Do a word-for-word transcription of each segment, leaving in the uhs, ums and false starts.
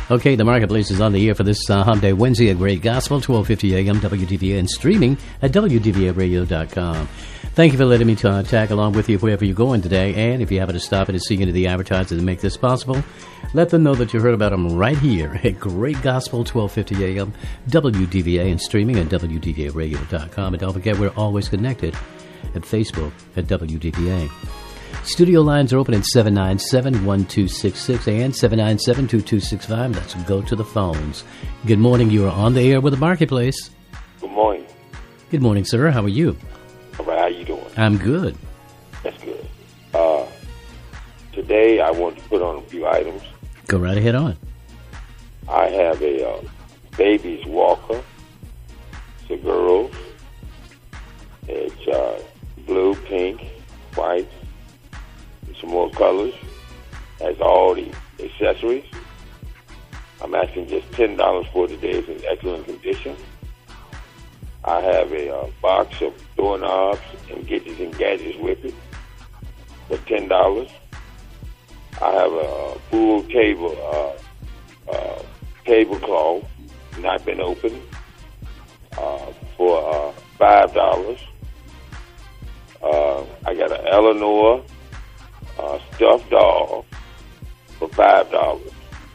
Okay, the Marketplace is on the air for this uh, Hump Day Wednesday at Great Gospel, twelve fifty a.m. W D V A, and streaming at W D V A radio dot com. Thank you for letting me uh, tag along with you wherever you're going today. And if you happen to stop in and see any of the advertisers that make this possible, let them know that you heard about them right here at Great Gospel, twelve fifty a.m. W D V A, and streaming at W D V A radio dot com. And don't forget, we're always connected at Facebook at W D V A. Studio lines are open at seven nine seven, one two six six and seven nine seven, two two six five. Let's go to the phones. Good morning. You are on the air with the Marketplace. Good morning. Good morning, sir. How are you? All right. How you doing? I'm good. That's good. Uh, today, I want to put on a few items. Go right ahead on. I have a uh, baby's walker. It's a girl. It's uh, blue, pink, white. Some more colors, has all the accessories. I'm asking just ten dollars for today. It's in excellent condition. I have a uh, box of doorknobs and gadgets and gadgets with it for ten dollars. I have a full table uh, uh, tablecloth, not been opened, uh, for uh, five dollars. Uh, I got an Eleanor Uh, stuffed doll for five dollars.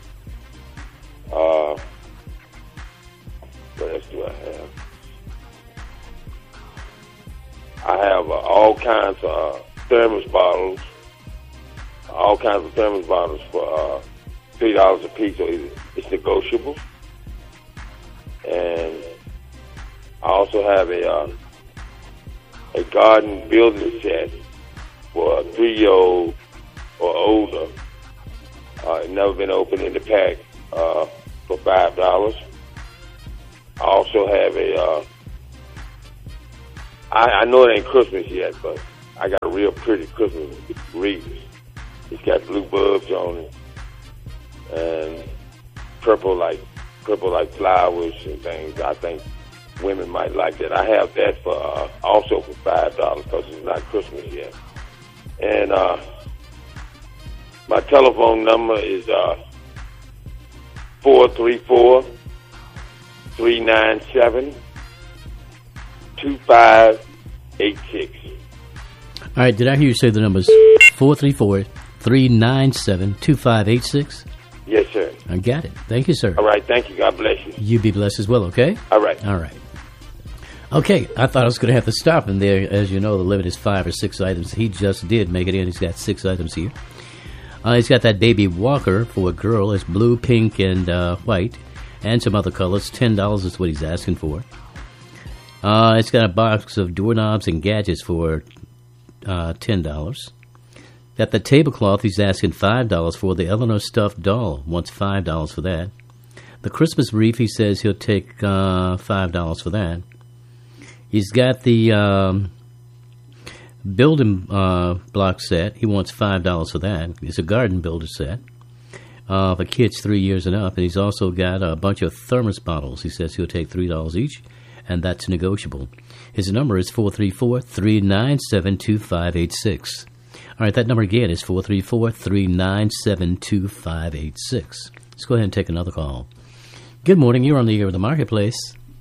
Uh, what else do I have? I have uh, all kinds of uh, thermos bottles, all kinds of thermos bottles for uh, three dollars a piece. So it's negotiable. And I also have a uh, a garden building set for a three-year-old or older. Uh, never been opened in the pack uh, for five dollars. I also have a, uh, I, I know it ain't Christmas yet, but I got a real pretty Christmas wreath. It's got blue bulbs on it and purple like, purple like flowers and things. I think women might like that. I have that for uh, also for five dollars because it's not Christmas yet. And uh, my telephone number is uh, four three four, three nine seven, two five eight six. All right, did I hear you say the numbers four three four, three nine seven, two five eight six? Yes, sir. I got it. Thank you, sir. All right, thank you. God bless you. You be blessed as well, okay? All right. All right. Okay, I thought I was going to have to stop in there. As you know, the limit is five or six items. He just did make it in. He's got six items here. Uh, he's got that baby walker for a girl. It's blue, pink, and uh, white, and some other colors. ten dollars is what he's asking for. Uh, it's got a box of doorknobs and gadgets for uh, ten dollars. Got the tablecloth he's asking five dollars for. The Eleanor stuffed doll wants five dollars for that. The Christmas wreath, he says he'll take uh, five dollars for that. He's got the um, building uh, block set. He wants five dollars for that. It's a garden builder set uh, for kids three years and up. And he's also got a bunch of thermos bottles. He says he'll take three dollars each, and that's negotiable. His number is four three four, three nine seven, two five eight six. All right, that number again is four three four, three nine seven, two five eight six. Let's go ahead and take another call. Good morning. You're on the air with the Marketplace.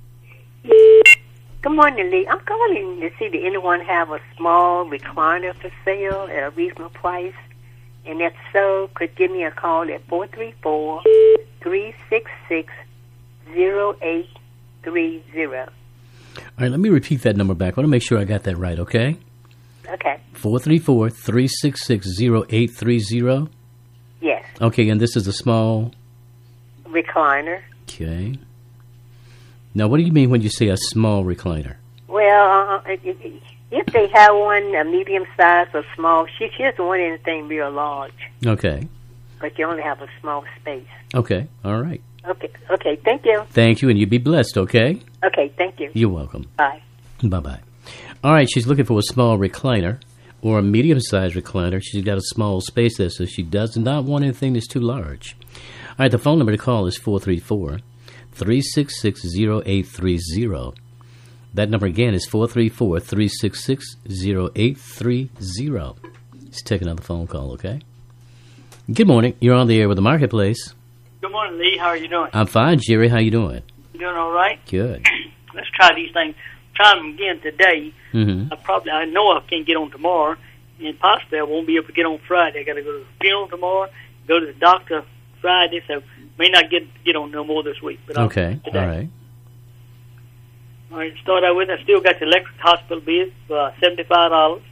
Good morning, Lee. I'm calling to see if anyone have a small recliner for sale at a reasonable price. And if so, could give me a call at four three four, three six six, zero eight three zero. All right, let me repeat that number back. I want to make sure I got that right, okay? Okay. four three four, three six six, zero eight three zero? Yes. Okay, and this is a small... recliner. Okay. Now, what do you mean when you say a small recliner? Well, uh, if they have one, a medium size or small, she, she doesn't want anything real large. Okay. But you only have a small space. Okay, all right. Okay, okay, thank you. Thank you, and you be blessed, okay? Okay, thank you. You're welcome. Bye. Bye-bye. All right, she's looking for a small recliner or a medium-sized recliner. She's got a small space there, so she does not want anything that's too large. All right, the phone number to call is four three four, three six six, zero eight three zero. That number again is four three four, three six six, zero eight three zero. Let's take another phone call, okay? Good morning. You're on the air with the Marketplace. Good morning, Lee. How are you doing? I'm fine, Jerry. How you doing? You doing all right? Good. Let's try these things. Try them again today. Mm-hmm. I probably, I know I can't get on tomorrow, and possibly I won't be able to get on Friday. I got to go to the funeral tomorrow, go to the doctor Friday, so may not get get on no more this week. But I'll Okay. today. All right. All right. Start out with. I still got the electric hospital bill for uh, seventy-five dollars.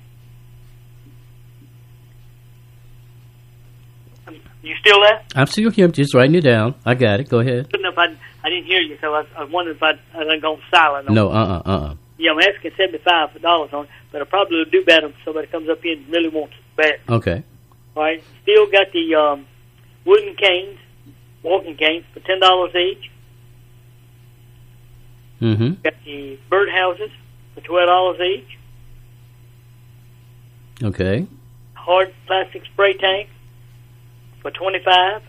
You still there? I'm still here. I'm just writing it down. I got it. Go ahead. Couldn't if I, I didn't hear you, so I, I wondered if I I done gone silent. On No. Uh. Uh. Uh. Yeah, I'm asking seventy-five dollars on it, but I probably will do better if somebody comes up here and really wants it bad. Okay. All right. Still got the um, wooden canes, walking canes for ten dollars each. Mm-hmm. Got the birdhouses for twelve dollars each. Okay. Hard plastic spray tank for twenty-five.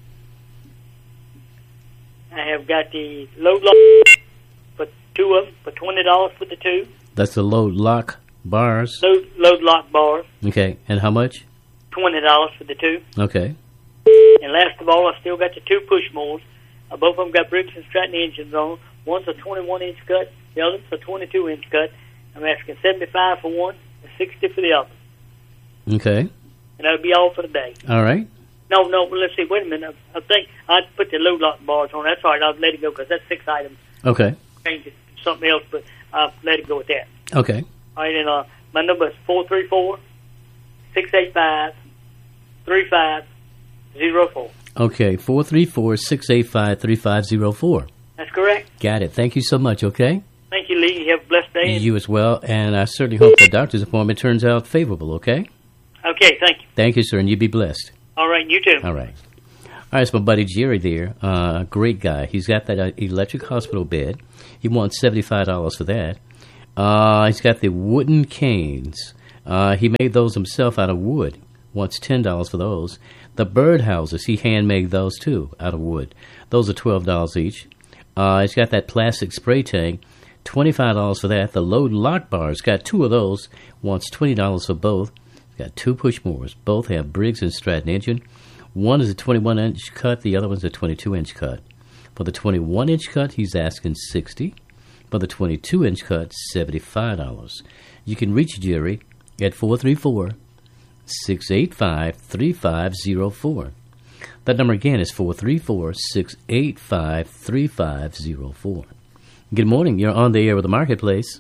I have got the load lock for two of them for twenty dollars for the two. That's the load lock bars. Load load lock bars, Okay. And how much? twenty dollars for the two. Okay. And last of all, I still got the two push mowers. Uh, both of them got Briggs and Stratton engines on. One's a twenty-one inch cut, the other's a twenty-two inch cut. I'm asking seventy-five for one and sixty for the other. Okay. And that'll be all for the day. All right. No, no, well, let's see. Wait a minute. I, I think I'd put the load lock bars on. That's all right. I'll let it go because that's six items. Okay. Change it to something else, but I'll let it go with that. Okay. All right, and uh, my number is four three four, six eight five, three five zero four. Okay. Four three four six eight five three five zero four. That's correct. Got it. Thank you so much. Okay. Thank you, Lee. You have a blessed day. You as well, and I certainly hope the doctor's appointment turns out favorable. Okay. Okay, thank you. Thank you, sir, and you be blessed. All right, you too. All right. All right, it's my buddy Jerry there. Uh, great guy. He's got that uh, electric hospital bed. He wants seventy-five dollars for that. Uh, he's got the wooden canes. Uh, he made those himself out of wood. Wants ten dollars for those. The bird houses, he handmade those too, out of wood. Those are twelve dollars each. Uh, he's got that plastic spray tank. twenty-five dollars for that. The load lock bars, got two of those. Wants twenty dollars for both. Got two push mowers. Both have Briggs and Stratton engine. One is a twenty-one inch cut. The other one's a twenty-two inch cut. For the twenty-one inch cut, he's asking sixty dollars. For the twenty-two inch cut, seventy-five dollars. You can reach Jerry at four three four, six eight five, three five zero four. That number again is four three four, six eight five, three five zero four. Good morning. You're on the air with the Marketplace.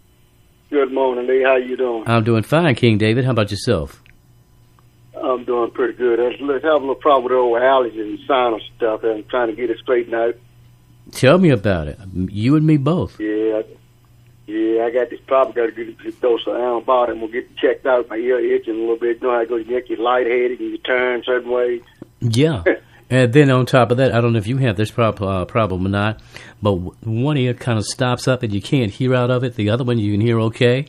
Good morning, Lee. How you doing? I'm doing fine, King David. How about yourself? I'm doing pretty good. I was having a little problem with old allergies and sinus stuff, and I'm trying to get it straightened out. Tell me about it. You and me both. Yeah, yeah. I got this problem. Got to get a dose of antibiotic. We'll get checked out. My ear itching a little bit. You know how it goes. You get you lightheaded and you turn certain ways. Yeah. And then on top of that, I don't know if you have this prob- uh, problem or not, but w- one ear kind of stops up and you can't hear out of it. The other one you can hear okay.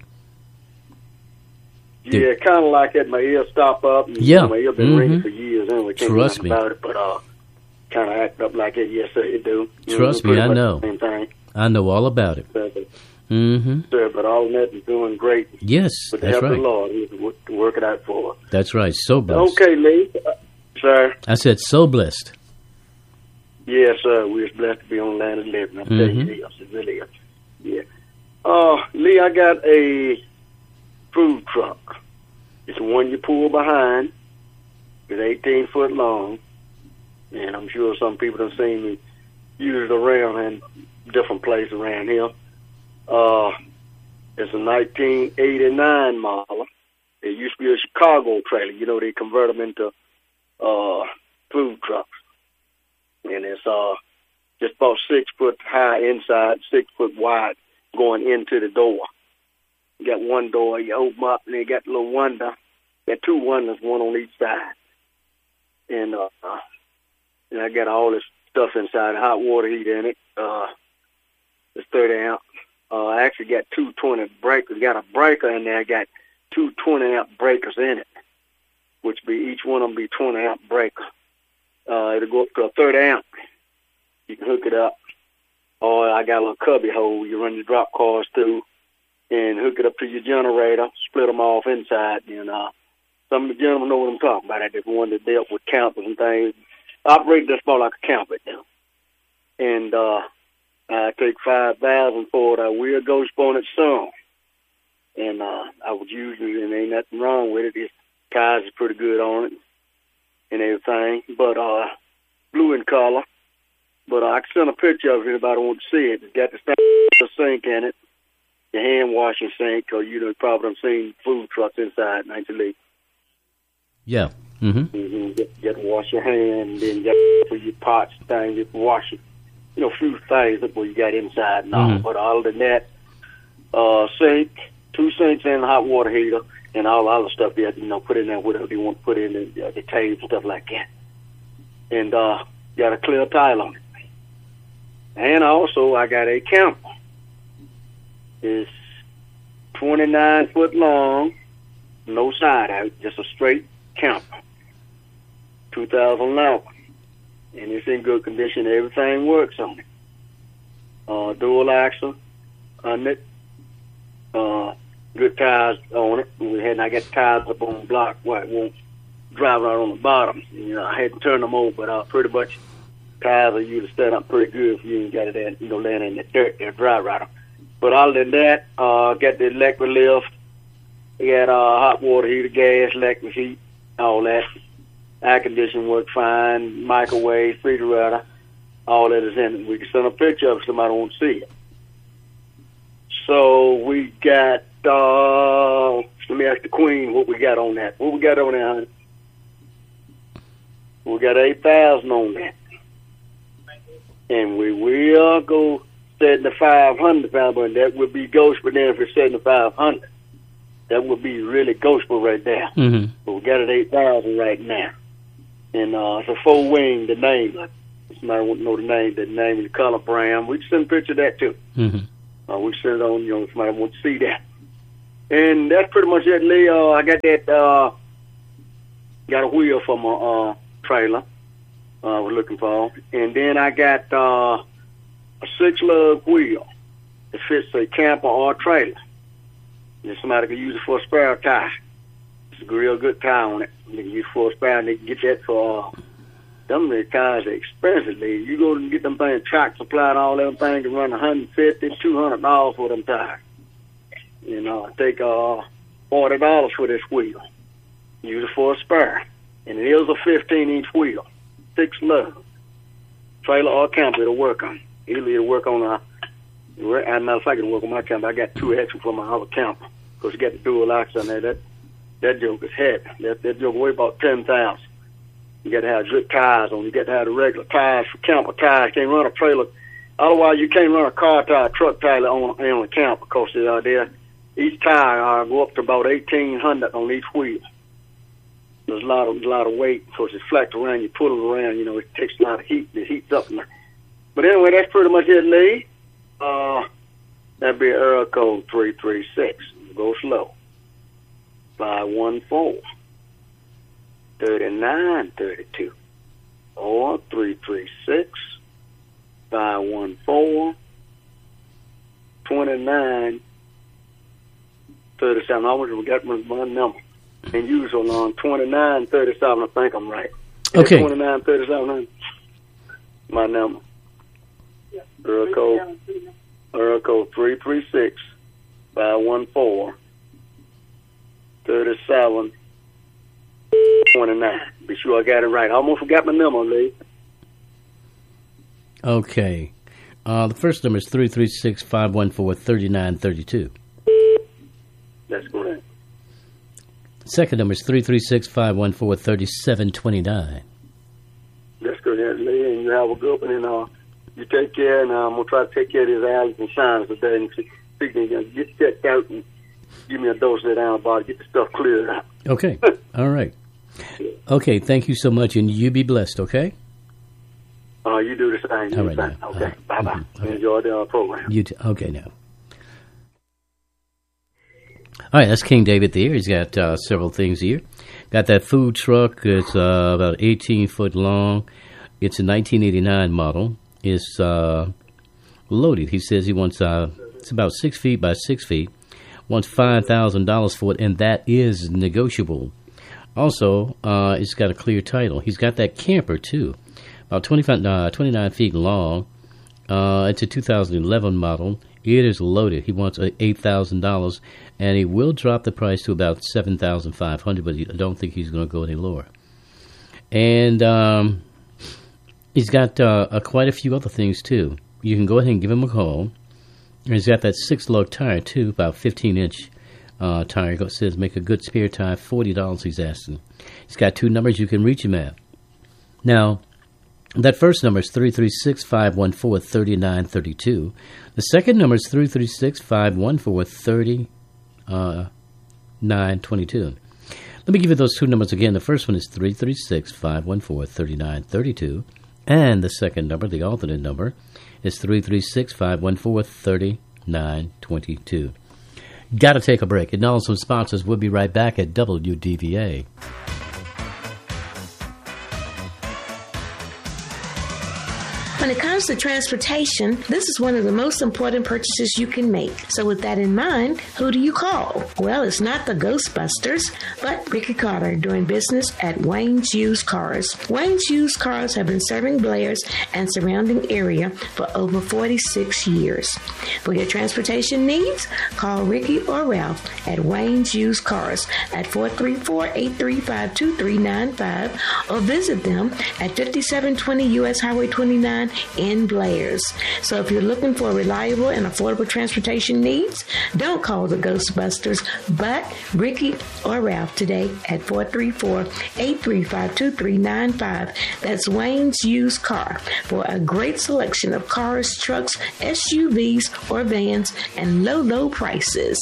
Yeah, kind of like that. My ear stop up. And, Yeah. You know, my ear been Mm-hmm. ringing for years anyway. Can't Trust do me. nothing about it, but uh, kind of act up like it. Yes, sir, it do. You Trust know, me, pretty I much know. the Same thing. I know all about it. Sir, but, Mm-hmm. sir, but all that is doing great. Yes, With the that's help of right. the Lord, He can work- work it out for us. That's right. So blessed. Okay, Lee. Uh, sir. I said so blessed. Yes, sir. We're blessed to be on the land of living. I'm telling Mhm. you, yes, it really is. Yeah. Uh, Lee, I got a food truck. It's the one you pull behind. It's eighteen foot long, and I'm sure some people have seen me use it around in different places around here. Uh, it's a nineteen eighty-nine model. It used to be a Chicago trailer. You know, they convert them into uh, food trucks. And it's uh just about six foot high inside, six foot wide going into the door. You got one door, you open up, and you got a little window. You got two windows, one on each side. And uh, and I got all this stuff inside, hot water heater in it. Uh, it's thirty amp. Uh, I actually got two twenty breakers. Got a breaker in there. I got two twenty amp breakers in it, which be each one of them be twenty amp breaker. Uh, it'll go up to a thirty amp. You can hook it up. Or I got a little cubby hole you run your drop cars through and hook it up to your generator, split them off inside. And uh, some of the gentlemen know what I'm talking about. I just one that dealt with counters and things. operate this more like a camper now. And uh, I take five thousand for it. I will go on it some. And uh, I would use it, and ain't nothing wrong with it. These tires are pretty good on it and everything. But uh, blue in color. But uh, I can send a picture of it if anybody wants to see it. It's got the sink in it, the hand washing sink, or you know, you probably done seen food trucks inside, ain't you, Lee? Yeah. Mm-hmm. Mm-hmm. Get, get to wash your hand, and then you get for your pots and things, you can wash it. You know, a few things that what you got inside and all. Mm-hmm. But other than that, uh, sink, two sinks and a hot water heater, and all the other stuff you have to, you know, put in there, whatever you want to put in the, uh, the tables and stuff like that. And uh, got a clear tile on it. And also, I got a camper. It's twenty-nine foot long, no side out, just a straight camper. two thousand eleven. And it's in good condition. Everything works on it. Uh, dual axle on it. Uh, good tires on it. We had, I got tires up on the block where it won't drive right on the bottom. You know, I had to turn them over, but uh, pretty much tires are usually set up pretty good if you ain't got it there, you know, laying in the dirt there, dry right. But other than that, uh, got the electric lift. We got uh, hot water heater, gas, electric heat, all that. Air conditioning work fine, microwave, refrigerator, all that is in it. We can send a picture of it if somebody wants to see it. So we got, uh, let me ask the Queen what we got on that. What we got on that, honey? We got eight thousand on that. And we will go seventy-five hundred pounds, but that would be gospel then if it's seventy-five hundred. That would be really gospel right there. Mm-hmm. But we got it eight thousand right now. And uh, it's a four wing, the name. Somebody want to know the name, the name and the color brand. We can send a picture of that too. Mm-hmm. Uh, we can send it on, you know, if somebody wants to see that. And that's pretty much it, Lee. Uh, I got that, uh, got a wheel for my uh, trailer. I uh, was looking for. And then I got uh, a six-lug wheel that fits a camper or a trailer. And somebody can use it for a spare tire. It's a real good tire on it. You can use it for a spare, and they can get that for, uh, them the tires are expensive. You go and get them things, track supply and all them things, can run one hundred fifty dollars, two hundred dollars for them tires. You know, I take uh, forty dollars for this wheel. Use it for a spare. And it is a fifteen-inch wheel. Six lug. Trailer or camper, it'll work on. Usually it'll work on a, as a matter of fact, it'll work on my camper. I got two extra for my other camper. Because you got the dual axle on there. That, that joke is heavy. That, that joke weigh about ten thousand. You got to have good tires on. You got to have the regular tires for camper tires. You can't run a trailer. Otherwise, you can't run a car tire, truck tire on, on a camper because uh, there, each tire uh, go up to about eighteen hundred on each wheel. There's a lot of a lot of weight because it's flat around. You pull it around, you know, it takes a lot of heat. It heats up. But anyway, that's pretty much it, Lee. Uh, that'd be area code three three six. Go slow. five one four, three nine three two. Or three three six, five one four, two nine three seven. I always forgot my, my number. And usually on twenty-nine thirty-seven, I think I'm right. Okay. twenty-nine thirty-seven, my number. Area code, area code three three six, five one four, three seven, two nine. Be sure I got it right. I almost forgot my number, Lee. Okay. Uh, the first number is three three six, five one four, three nine three two. That's correct. Second number is three three six, five one four, three seven two nine. That's correct, Lee. And you have a good one. And uh, you take care, and uh, I'm going to try to take care of these allergies and signs today and see if you can get checked out and give me a dose of that antibiotic, get the stuff cleared out. Okay. All right. Okay, thank you so much, and you be blessed, okay? Uh, you do the same. All right, same. now. Okay, Uh, bye-bye. mhm, okay. Enjoy the uh, program. You t- okay, now. All right, that's King David there. He's got uh, several things here. Got that food truck. It's uh, about eighteen foot long. It's a nineteen eighty-nine model. It's uh, loaded. He says he wants, uh, it's about six feet by six feet. Wants five thousand dollars for it, and that is negotiable. Also, uh, it's got a clear title. He's got that camper, too. About twenty-five, uh, twenty-nine feet long. Uh, it's a two thousand eleven model. It is loaded. He wants uh, eight thousand dollars, and he will drop the price to about seven thousand five hundred dollars, but I don't think he's going to go any lower. And um, he's got uh, uh, quite a few other things, too. You can go ahead and give him a call. And he's got that six-lug tire, too, about fifteen-inch uh, tire. It says make a good spare tire, forty dollars he's asking. He's got two numbers you can reach him at. Now, that first number is three three six, five one four, three nine three two. The second number is three three six, five one four, three nine two two. Let me give you those two numbers again. The first one is three three six, five one four, three nine three two. And the second number, the alternate number, is three three six, five one four, three nine two two. Got to take a break. And also some sponsors. We'll be right back at W D V A. When it comes to transportation, this is one of the most important purchases you can make. So with that in mind, who do you call? Well, it's not the Ghostbusters, but Ricky Carter, doing business at Wayne's Used Cars. Wayne's Used Cars have been serving Blairs and surrounding area for over forty-six years. For your transportation needs, call Ricky or Ralph at Wayne's Used Cars at four three four, eight three five, two three nine five or visit them at fifty-seven twenty U S Highway twenty-nine in Blairs. So if you're looking for reliable and affordable transportation needs, don't call the Ghostbusters, but Ricky or Ralph today at four three four, eight three five, two three nine five. That's Wayne's Used Car for a great selection of cars, trucks, S U Vs, or vans, and low, low prices.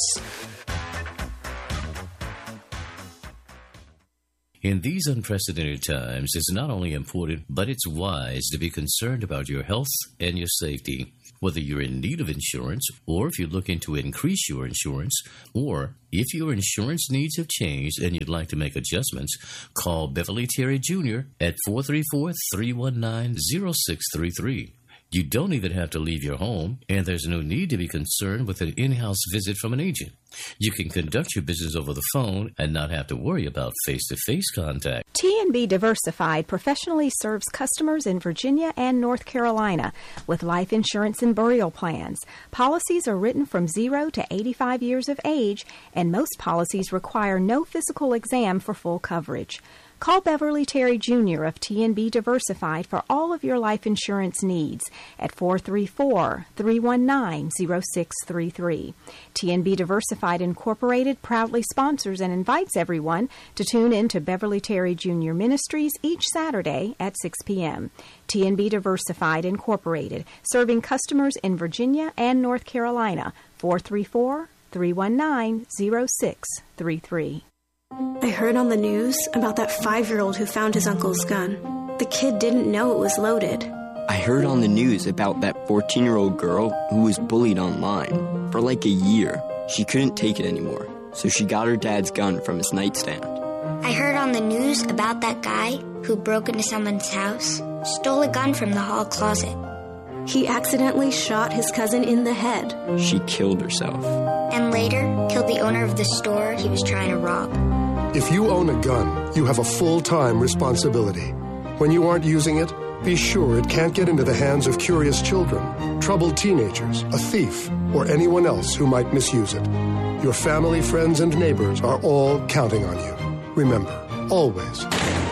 In these unprecedented times, it's not only important, but it's wise to be concerned about your health and your safety. Whether you're in need of insurance, or if you're looking to increase your insurance, or if your insurance needs have changed and you'd like to make adjustments, call Beverly Terry Junior at four three four, three one nine, zero six three three. You don't even have to leave your home, and there's no need to be concerned with an in-house visit from an agent. You can conduct your business over the phone and not have to worry about face-to-face contact. T and B Diversified professionally serves customers in Virginia and North Carolina with life insurance and burial plans. Policies are written from zero to eighty-five years of age, and most policies require no physical exam for full coverage. Call Beverly Terry Junior of T and B Diversified for all of your life insurance needs at four three four, three one nine, zero six three three. T and B Diversified Incorporated proudly sponsors and invites everyone to tune in to Beverly Terry Junior Ministries each Saturday at six p.m. T and B Diversified Incorporated, serving customers in Virginia and North Carolina, four three four, three one nine, zero six three three. I heard on the news about that five-year-old who found his uncle's gun. The kid didn't know it was loaded. I heard on the news about that fourteen-year-old girl who was bullied online. For like a year, she couldn't take it anymore, so she got her dad's gun from his nightstand. I heard on the news about that guy who broke into someone's house, stole a gun from the hall closet. He accidentally shot his cousin in the head. She killed herself. And later, killed the owner of the store he was trying to rob. If you own a gun, you have a full-time responsibility. When you aren't using it, be sure it can't get into the hands of curious children, troubled teenagers, a thief, or anyone else who might misuse it. Your family, friends, and neighbors are all counting on you. Remember, always,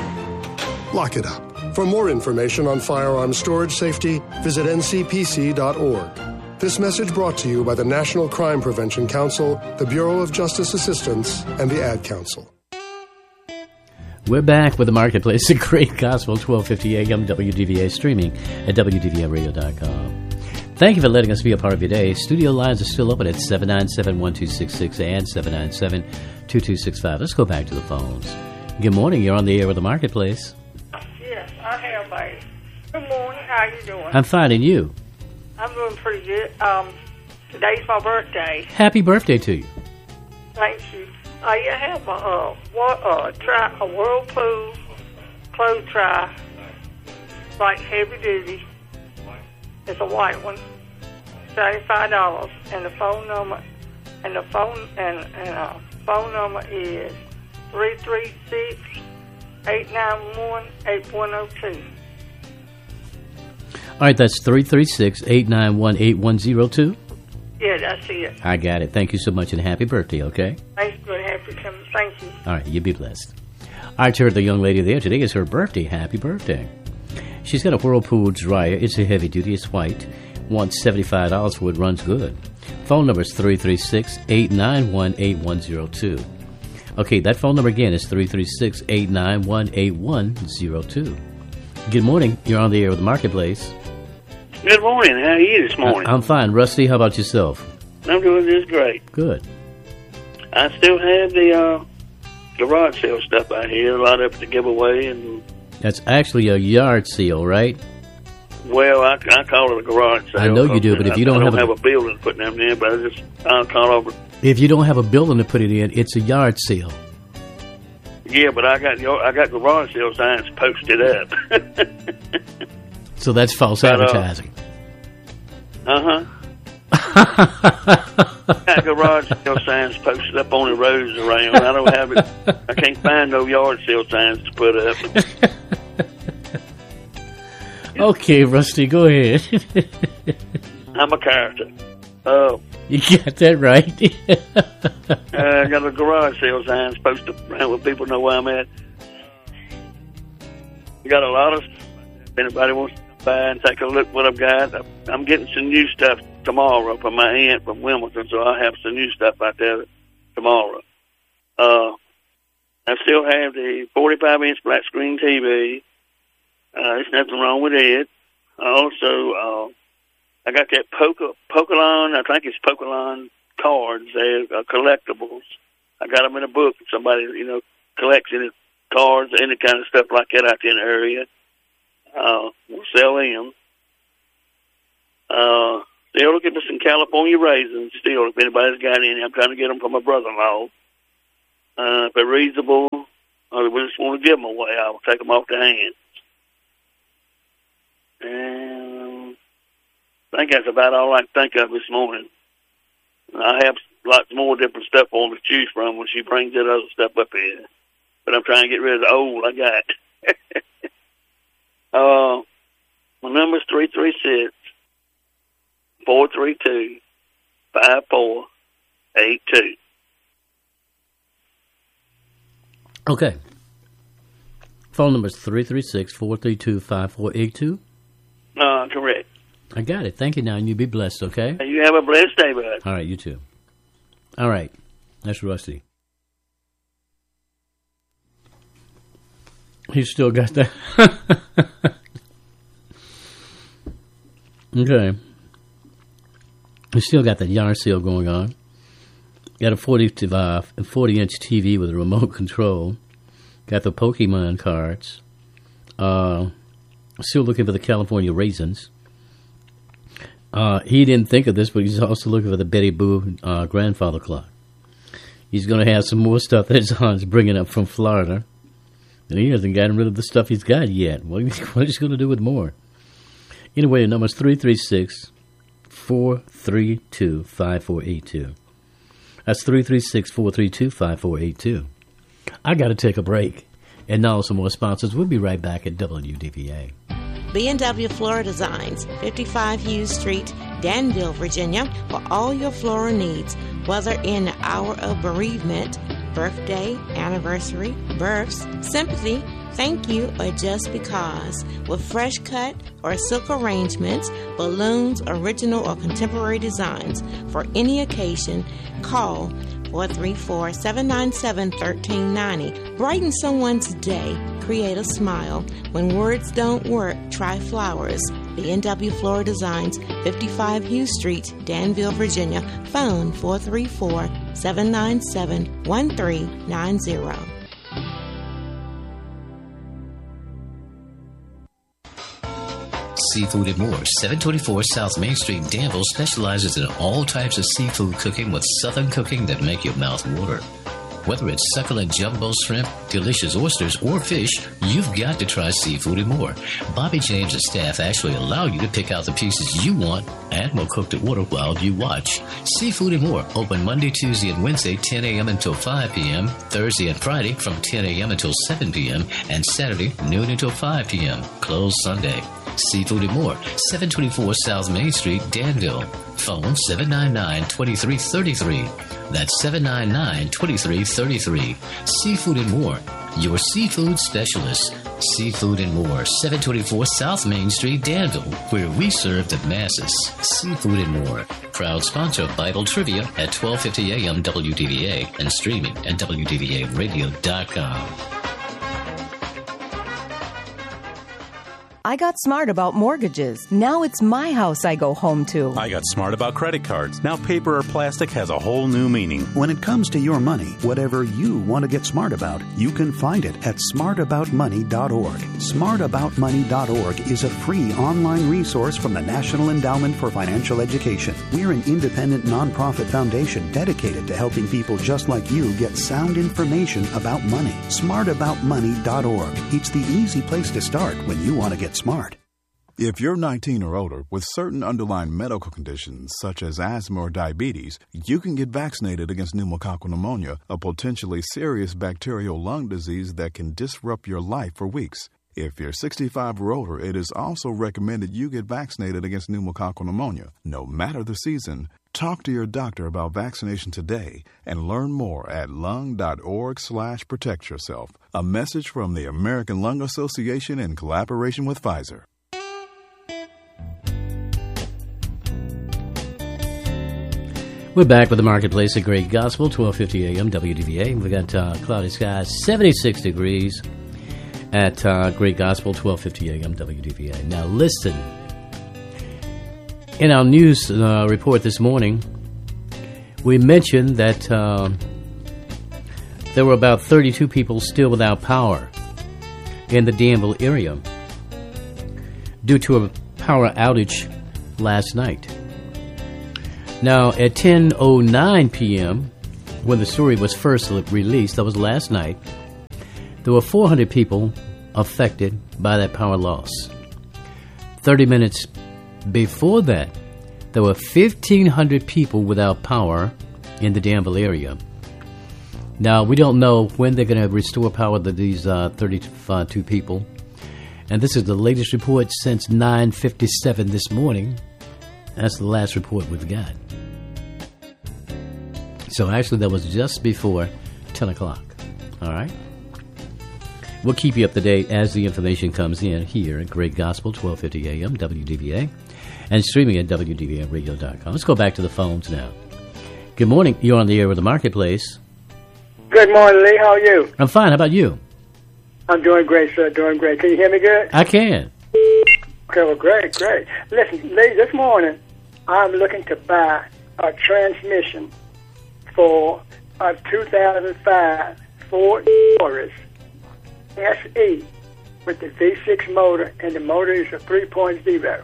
lock it up. For more information on firearm storage safety, visit N C P C dot org. This message brought to you by the National Crime Prevention Council, the Bureau of Justice Assistance, and the Ad Council. We're back with the Marketplace, the Great Gospel, twelve fifty A M W D V A, streaming at W D V A radio dot com. Thank you for letting us be a part of your day. Studio lines are still open at seven nine seven, one two six six and seven nine seven, two two six five. Let's go back to the phones. Good morning. You're on the air with the Marketplace. Yes, I have, baby. Good morning. How you doing? I'm fine, and you? I'm doing pretty good. Um, today's my birthday. Happy birthday to you. Thank you. Uh, you have a, uh, what, uh, try, a Whirlpool clothes try, like heavy duty. It's a white one, seventy-five dollars, and the phone number, and the phone, and, and uh, phone number is three three six, eight nine one, eight one zero two. All right, that's three three six, eight nine one, eight one zero two. Yeah, that's it. I got it. Thank you so much, and happy birthday, okay? Thanks for happy coming. Thank you. All right, you be blessed. All right, you heard the young lady there. Today is her birthday. Happy birthday. She's got a Whirlpool dryer. It's a heavy duty. It's white. Wants seventy-five dollars for it. Runs good. Phone number is three three six, eight nine one, eight one zero two. Okay, that phone number again is three three six, eight nine one, eight one zero two. Good morning. You're on the air with the Marketplace. Good morning. How are you this morning? I- I'm fine. Rusty, how about yourself? I'm doing just great. Good. I still have the uh, garage sale stuff out here, a lot of it to give away. And That's actually a yard sale, right? well, I, I call it a garage sale. I know you do, but if you don't I, I have don't a- have a building to put them in, but I just I'll call over. If you don't have a building to put it in, it's a yard sale. Yeah, but I got your- I got garage sale signs posted up. So that's false But, uh, advertising. Uh huh. Got garage sale signs posted up on the roads around. I don't have it. I can't find no yard sale signs to put up. Okay, Rusty, go ahead. I'm a character. Oh, You got that right. uh, I got a garage sale signs posted around where people know where I'm at. Got a lot of. If anybody wants to buy and take a look what I've got, I'm getting some new stuff tomorrow from my aunt from Wilmington, so I'll have some new stuff out there tomorrow. Uh, I still have the forty-five inch flat screen T V. Uh, there's nothing wrong with it. I also, uh, I got that Poke- Pokelon, I think it's Pokelon cards. They're uh, collectibles. I got them in a book. If somebody, you know, collects any cards, any kind of stuff like that out there in the area, uh, we'll sell them. Uh, still looking for some California raisins. Still, if anybody's got any, I'm trying to get them from my brother-in-law. Uh, if they're reasonable, or we just want to give them away, I'll take them off the hand. And I think that's about all I can think of this morning. I have lots more different stuff on to choose from when she brings that other stuff up here. But I'm trying to get rid of the old I got. uh, my number's three three six, four three two, five four eight two. Okay. Phone number is three three six, four three two, five four eight two. Uh, correct. I got it. Thank you, now, and you be blessed, okay? You have a blessed day, bud. All right, you too. All right. That's Rusty. He's still got that. Okay. He's still got that yard sale going on. Got a forty, uh, forty inch T V with a remote control. Got the Pokemon cards. Uh, still looking for the California raisins. Uh, he didn't think of this, but he's also looking for the Betty Boo uh, grandfather clock. He's going to have some more stuff that his aunt's bringing up from Florida. And he hasn't gotten rid of the stuff he's got yet. What what is he going to do with more? Anyway, the number's three three six, four three two, five four eight two. That's three three six, four three two, five four eight two. I got to take a break. And now some more sponsors. We'll be right back at W D V A. B and W Floral Designs, fifty-five Hughes Street, Danville, Virginia, for all your floral needs, whether in the hour of bereavement, birthday, anniversary, births, sympathy, thank you, or just because. With fresh cut or silk arrangements, balloons, original or contemporary designs for any occasion, call four three four, seven nine seven, one three nine zero. Brighten someone's day. Create a smile. When words don't work, try flowers. B and W Floral Designs, fifty-five Hughes Street, Danville, Virginia. Phone four three four, seven nine seven, one three nine zero. Seafood and more. seven twenty-four South Main Street, Danville specializes in all types of seafood cooking with southern cooking that make your mouth water. Whether it's succulent jumbo shrimp, delicious oysters, or fish, you've got to try Seafood and More. Bobby James and staff actually allow you to pick out the pieces you want and will cook to order while you watch. Seafood and More, open Monday, Tuesday, and Wednesday, ten a.m. until five p.m., Thursday and Friday from ten a.m. until seven p.m., and Saturday, noon until five p.m., closed Sunday. Seafood and More, seven twenty-four South Main Street, Danville. Phone seven nine nine, two three three three. That's seven nine nine, two three three three. Seafood and More, your seafood specialist. Seafood and More, seven twenty-four South Main Street, Danville, where we serve the masses. Seafood and More, proud sponsor of Bible Trivia at twelve fifty a.m. W D V A and streaming at W D V A radio dot com. I got smart about mortgages. Now it's my house I go home to. I got smart about credit cards. Now paper or plastic has a whole new meaning. When it comes to your money, whatever you want to get smart about, you can find it at smart about money dot org. smart about money dot org is a free online resource from the National Endowment for Financial Education. We're an independent nonprofit foundation dedicated to helping people just like you get sound information about money. smart about money dot org. It's the easy place to start when you want to get smart. If you're nineteen or older with certain underlying medical conditions such as asthma or diabetes, you can get vaccinated against pneumococcal pneumonia, a potentially serious bacterial lung disease that can disrupt your life for weeks. If you're sixty-five or older, it is also recommended you get vaccinated against pneumococcal pneumonia. No matter the season, talk to your doctor about vaccination today and learn more at lung dot org slash protect yourself. A message from the American Lung Association in collaboration with Pfizer. We're back with the Marketplace at Great Gospel, twelve fifty a.m. W D V A. We got uh, cloudy skies, seventy-six degrees at uh, Great Gospel, twelve fifty a.m. W D V A. Now listen, in our news uh, report this morning, we mentioned that uh, there were about thirty-two people still without power in the Danville area due to a power outage last night. Now, at ten oh nine p.m., when the story was first released, that was last night, there were four hundred people affected by that power loss. thirty minutes before that, there were fifteen hundred people without power in the Danville area. Now, we don't know when they're going to restore power to these uh, thirty-two people. And this is the latest report since nine fifty-seven this morning. That's the last report we've got. So actually, that was just before ten o'clock. All right? We'll keep you up to date as the information comes in here at Great Gospel, twelve fifty a.m. W D V A, and streaming at W D V A radio dot com. Let's go back to the phones now. Good morning. You're on the air with the Marketplace. Good morning, Lee. How are you? I'm fine. How about you? I'm doing great, sir. Doing great. Can you hear me good? I can. Okay, well, great, great. Listen, Lee, this morning, I'm looking to buy a transmission for a two thousand five Ford Taurus S E with the V six motor, and the motor is a three point oh.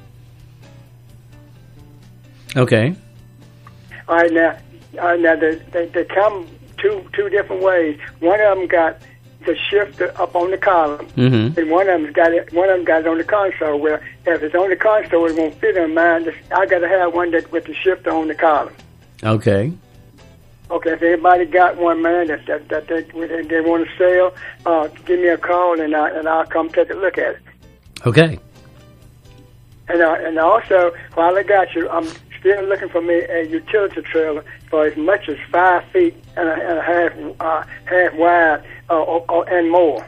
Okay. All right, now, all right, now they, they, they come two two different ways. One of them got the shifter up on the column, mm-hmm. and one of them's got it. One of them got it on the console. Well, if it's on the console, it won't fit in mine. I got to have one that with the shifter on the column. Okay. Okay, if anybody got one, man, that that, that they they want to sell, uh, give me a call and I and I'll come take a look at it. Okay. And uh, and also, while I got you, I'm still looking for me a utility trailer for as much as five feet and a, and a half uh, half wide uh, or, or, and more,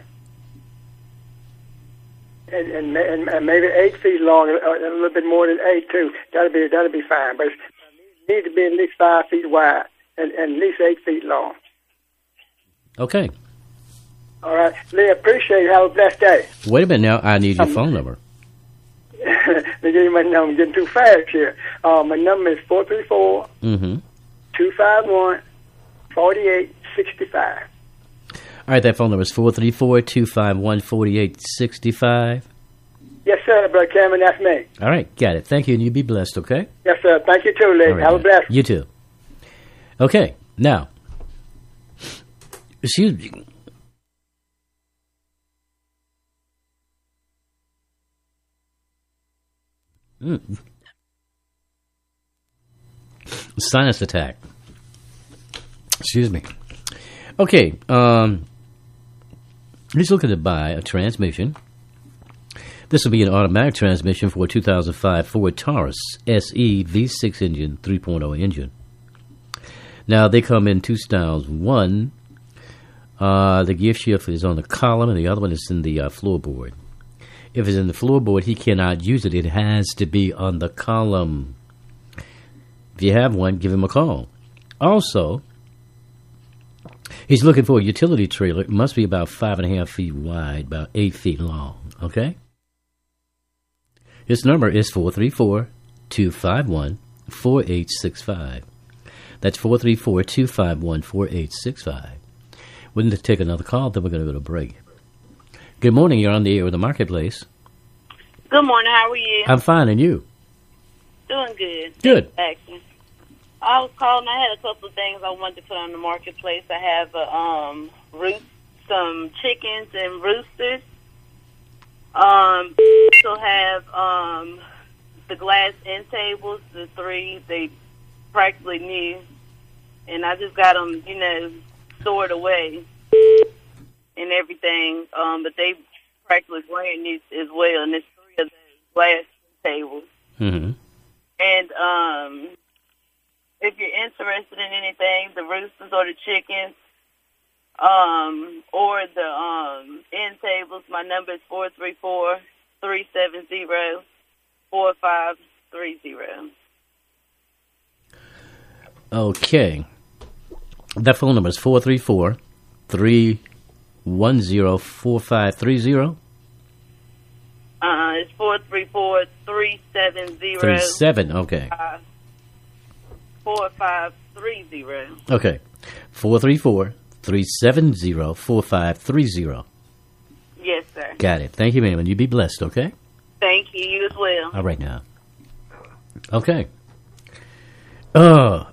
and, and and maybe eight feet long, a, a little bit more than eight too. That'll be that'll be fine, but it needs to be at least five feet wide. And, and at least eight feet long. Okay. All right. Lee, appreciate it. Have a blessed day. Wait a minute now. I need your um, phone number. Let me give you my number. I'm getting too fast here. Uh, my number is four three four, two five one, four eight six five. All right. That phone number is four three four, two five one, four eight six five. Yes, sir, Brother Cameron. That's me. All right. Got it. Thank you, and you be blessed, okay? Yes, sir. Thank you, too, Lee. Right, have man. a blessed. You too. Okay, now, Excuse me. Mm. Sinus attack. Excuse me. Okay. Um, he's looking to buy a transmission. This will be an automatic transmission for a two thousand five Ford Taurus S E V six engine, three point oh engine. Now, they come in two styles. One, uh, the gear shift is on the column, and the other one is in the uh, floorboard. If it's in the floorboard, he cannot use it. It has to be on the column. If you have one, give him a call. Also, he's looking for a utility trailer. It must be about five and a half feet wide, about eight feet long. Okay? His number is four three four, two five one, four eight six five. That's four three four, two five one, four eight six five. We're going to take another call, then we're going to go to break. Good morning. You're on the air with the Marketplace. Good morning. How are you? I'm fine, and you? Doing good. Good. Actually, I was calling. I had a couple of things I wanted to put on the Marketplace. I have a, um, roost, some chickens and roosters. Um, also have um, the glass end tables, the three. They practically new, and I just got them, you know, stored away and everything. Um, but they practically brand new as well, and it's three of those glass tables. Mm-hmm. And um, if you're interested in anything, the roosters or the chickens, um, or the um, end tables, my number is four three four, three seven zero, four five three zero. Okay. That phone number is four three four, three one zero, four five three zero. Uh, it's four three four, three seven zero. Three seven, okay. Uh, four five three zero. Okay. four three four, three seven zero, four five three zero. Yes, sir. Got it. Thank you, ma'am, and you be blessed, okay? Thank you. You as well. All right, now. Okay. Oh.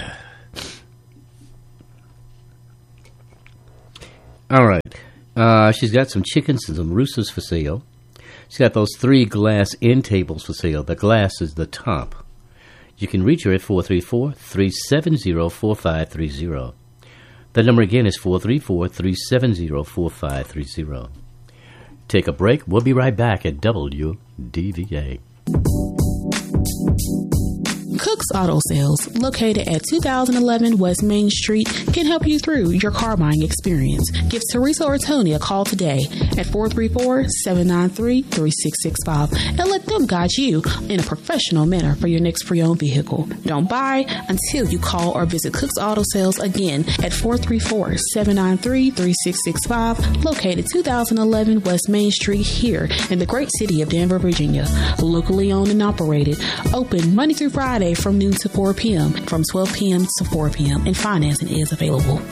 All right. Uh, she's got some chickens and some roosters for sale. She's got those three glass end tables for sale. The glass is the top. You can reach her at four three four, three seven zero, four five three zero. The number again is four three four, three seven zero, four five three zero. Take a break. We'll be right back at W D V A. Cook's Auto Sales, located at two thousand eleven West Main Street, can help you through your car buying experience. Give Teresa or Tony a call today at four three four, seven nine three, three six six five and let them guide you in a professional manner for your next pre-owned vehicle. Don't buy until you call or visit Cook's Auto Sales again at four three four, seven nine three, three six six five, located two thousand eleven West Main Street here in the great city of Danvers, Virginia. Locally owned and operated, open Monday through Friday from noon to four p.m., from twelve p.m. to four p.m., and financing is available.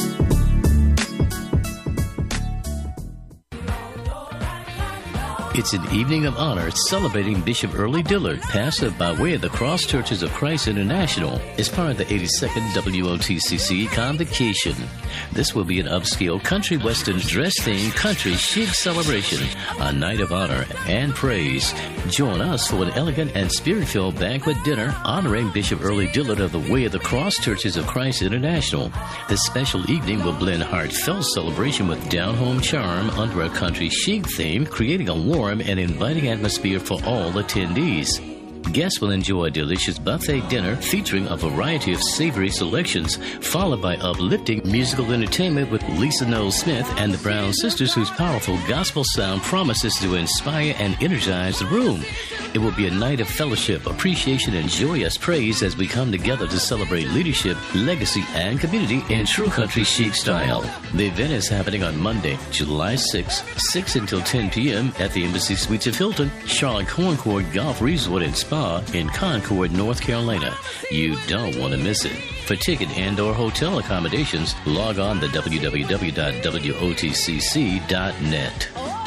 It's an evening of honor celebrating Bishop Early Dillard, pastor by way of the Cross Churches of Christ International, as part of the eighty-second W O T C C Convocation. This will be an upscale country western dress-themed country chic celebration, a night of honor and praise. Join us for an elegant and spirit-filled banquet dinner honoring Bishop Early Dillard of the Way of the Cross Churches of Christ International. This special evening will blend heartfelt celebration with down-home charm under a country chic theme, creating a warm and inviting atmosphere for all attendees. Guests will enjoy a delicious buffet dinner featuring a variety of savory selections, followed by uplifting musical entertainment with Lisa Knowles Smith and the Brown Sisters, whose powerful gospel sound promises to inspire and energize the room. It will be a night of fellowship, appreciation, and joyous praise as we come together to celebrate leadership, legacy, and community in true country chic style. The event is happening on Monday, July sixth, six until ten p.m. at the Embassy Suites of Hilton, Charlotte Concord Golf Resort and Spa in Concord, North Carolina. You don't want to miss it. For ticket and or hotel accommodations, log on to w w w dot w o t c c dot net.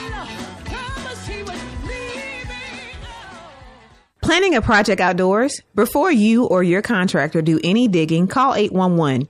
Planning a project outdoors? Before you or your contractor do any digging, call eight one one.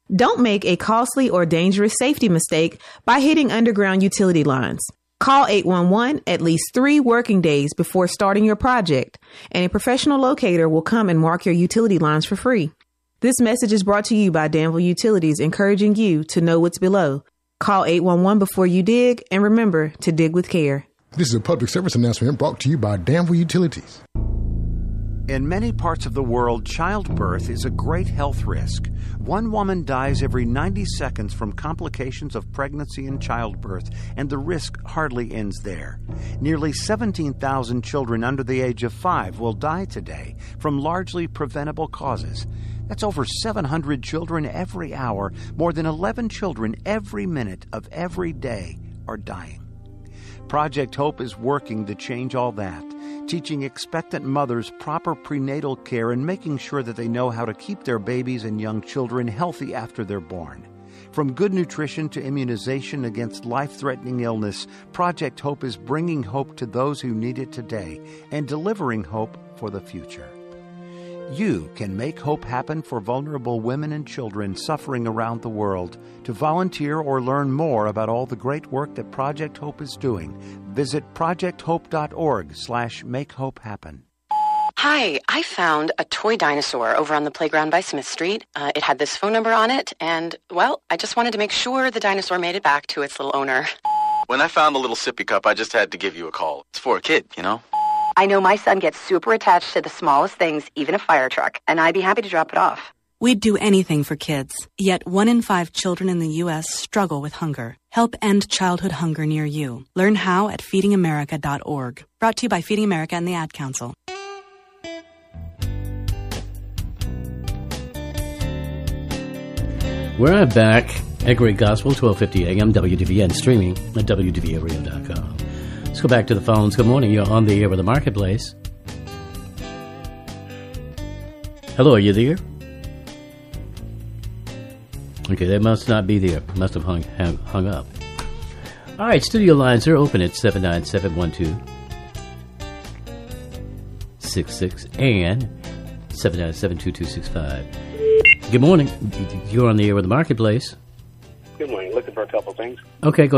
Don't make a costly or dangerous safety mistake by hitting underground utility lines. Call eight one one at least three working days before starting your project, and a professional locator will come and mark your utility lines for free. This message is brought to you by Danville Utilities, encouraging you to know what's below. Call eight one one before you dig, and remember to dig with care. This is a public service announcement brought to you by Danville Utilities. In many parts of the world, childbirth is a great health risk. One woman dies every ninety seconds from complications of pregnancy and childbirth, and the risk hardly ends there. Nearly seventeen thousand children under the age of five will die today from largely preventable causes. That's over seven hundred children every hour. More than eleven children every minute of every day are dying. Project Hope is working to change all that, teaching expectant mothers proper prenatal care and making sure that they know how to keep their babies and young children healthy after they're born. From good nutrition to immunization against life-threatening illness, Project Hope is bringing hope to those who need it today and delivering hope for the future. You can make hope happen for vulnerable women and children suffering around the world. To volunteer or learn more about all the great work that Project Hope is doing, visit projecthope.org slash make hope happen. Hi, I found a toy dinosaur over on the playground by Smith Street. Uh, it had this phone number on it, and, well, I just wanted to make sure the dinosaur made it back to its little owner. When I found the little sippy cup, I just had to give you a call. It's for a kid, you know? I know my son gets super attached to the smallest things, even a fire truck, and I'd be happy to drop it off. We'd do anything for kids, yet one in five children in the U S struggle with hunger. Help end childhood hunger near you. Learn how at feeding america dot org. Brought to you by Feeding America and the Ad Council. We're back at Great Gospel, twelve fifty a.m., W D V N, streaming at W D V A radio dot com. Let's go back to the phones. Good morning. You're on the air with the Marketplace. Hello, are you there? Okay, they must not be there. Must have hung, hung, hung up. All right, studio lines are open at seven nine seven one two six six and seven nine seven two two six five. Good morning. You're on the air with the Marketplace. Good morning. Looking for a couple things. Okay, go